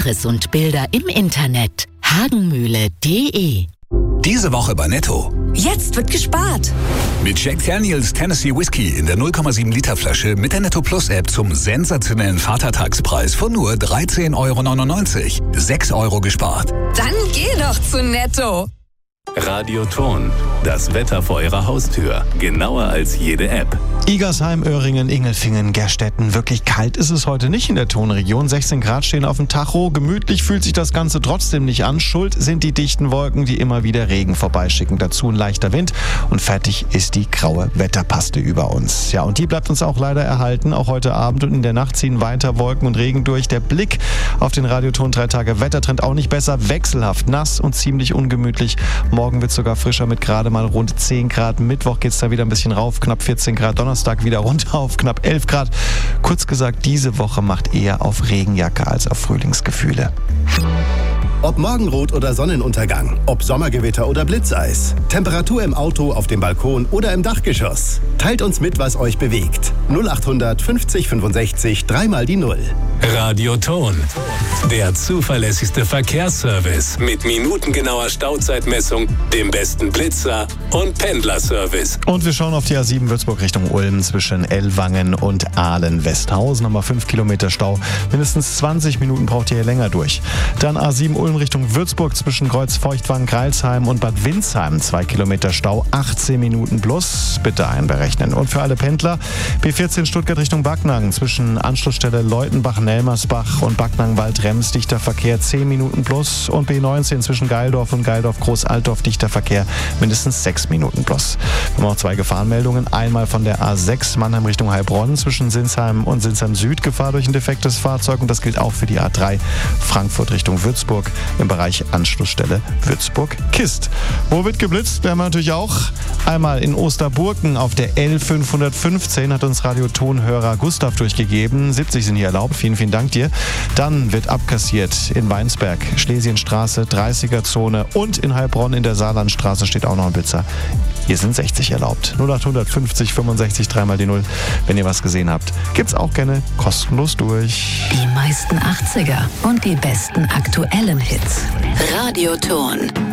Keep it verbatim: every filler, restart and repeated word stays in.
Wahres und Bilder im Internet. hagenmühle punkt de. Diese Woche bei Netto. Jetzt wird gespart. Mit Jack Daniels Tennessee Whiskey in der null Komma sieben Liter Flasche mit der Netto Plus App zum sensationellen Vatertagspreis von nur dreizehn Euro neunundneunzig. sechs Euro gespart. Dann geh doch zu Netto. Radioton, das Wetter vor Ihrer Haustür. Genauer als jede App. Igersheim, Öhringen, Ingelfingen, Gerstetten. Wirklich kalt ist es heute nicht in der Tonregion. sechzehn Grad stehen auf dem Tacho. Gemütlich fühlt sich das Ganze trotzdem nicht an. Schuld sind die dichten Wolken, die immer wieder Regen vorbeischicken. Dazu ein leichter Wind und fertig ist die graue Wetterpaste über uns. Ja, und die bleibt uns auch leider erhalten. Auch heute Abend und in der Nacht ziehen weiter Wolken und Regen durch. Der Blick auf den Radioton drei Tage Wettertrend auch nicht besser. Wechselhaft, nass und ziemlich ungemütlich. Morgen wird es sogar frischer mit gerade mal rund zehn Grad. Mittwoch geht es da wieder ein bisschen rauf, knapp vierzehn Grad. Donnerstag wieder runter auf knapp elf Grad. Kurz gesagt, diese Woche macht eher auf Regenjacke als auf Frühlingsgefühle. Ob Morgenrot oder Sonnenuntergang, ob Sommergewitter oder Blitzeis, Temperatur im Auto, auf dem Balkon oder im Dachgeschoss. Teilt uns mit, was euch bewegt. null achthundert fünfzig fünfundsechzig, dreimal die Null. Radioton, der zuverlässigste Verkehrsservice mit minutengenauer Stauzeitmessung, dem besten Blitzer und Pendlerservice. Und wir schauen auf die A sieben Würzburg Richtung Ulm zwischen Ellwangen und Aalen-Westhausen. Nochmal fünf Kilometer Stau. Mindestens zwanzig Minuten braucht ihr hier länger durch. Dann A sieben Ulm Richtung Würzburg zwischen Kreuzfeuchtwangen, Greilsheim und Bad Windsheim. zwei Kilometer Stau, achtzehn Minuten plus. Bitte einberechnen. Und für alle Pendler B vierzehn Stuttgart Richtung Backnang zwischen Anschlussstelle Leutenbach-Nelmersbach und Backnang-Waldrems dichter Verkehr zehn Minuten plus. Und B neunzehn zwischen Geildorf und Geildorf-Großaltdorf dichter Verkehr mindestens sechs Minuten plus. Wir haben auch zwei Gefahrenmeldungen. Einmal von der A sechs Mannheim Richtung Heilbronn zwischen Sinsheim und Sinsheim Süd Gefahr durch ein defektes Fahrzeug. Und das gilt auch für die A drei Frankfurt Richtung Würzburg im Bereich Anschlussstelle Würzburg-Kist. Wo wird geblitzt? Wir haben natürlich auch einmal in Osterburken auf der L fünfhundertfünfzehn, hat uns Radiotonhörer Gustav durchgegeben. siebzig sind hier erlaubt. Vielen, vielen Dank dir. Dann wird abkassiert in Weinsberg, Schlesienstraße, dreißiger Zone und in Heilbronn in der Saarlandstraße steht auch noch ein Blitzer. Hier sind sechzig erlaubt. null achthundert fünfzig fünfundsechzig, dreimal die Null. Wenn ihr was gesehen habt, gibt's auch gerne kostenlos durch. Die meisten achtziger und die besten aktuellen Hits. Radioton.